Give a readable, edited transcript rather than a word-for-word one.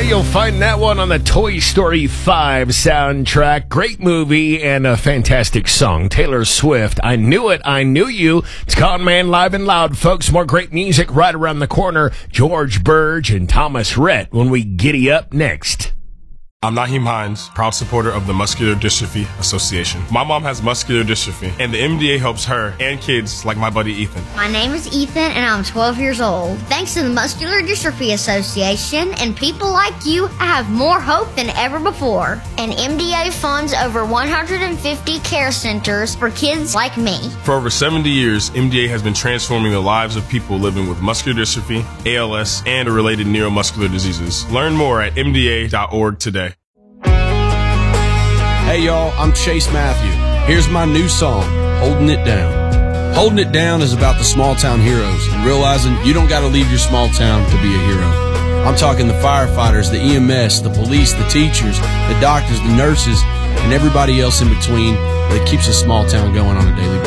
you'll find that one on the Toy Story 5 soundtrack. Great movie and a fantastic song. Taylor Swift, I Knew It, I Knew You. It's Con Man live and loud, folks. More great music right around the corner. George Burge and Thomas Rhett when we giddy up next. I'm Naheem Hines, proud supporter of the Muscular Dystrophy Association. My mom has muscular dystrophy, and the MDA helps her and kids like my buddy Ethan. My name is Ethan, and I'm 12 years old. Thanks to the Muscular Dystrophy Association and people like you, I have more hope than ever before. And MDA funds over 150 care centers for kids like me. For over 70 years, MDA has been transforming the lives of people living with muscular dystrophy, ALS, and related neuromuscular diseases. Learn more at mda.org today. Hey y'all, I'm Chase Matthew. Here's my new song, Holding It Down. Holding It Down is about the small town heroes and realizing you don't got to leave your small town to be a hero. I'm talking the firefighters, the EMS, the police, the teachers, the doctors, the nurses, and everybody else in between that keeps a small town going on a daily basis.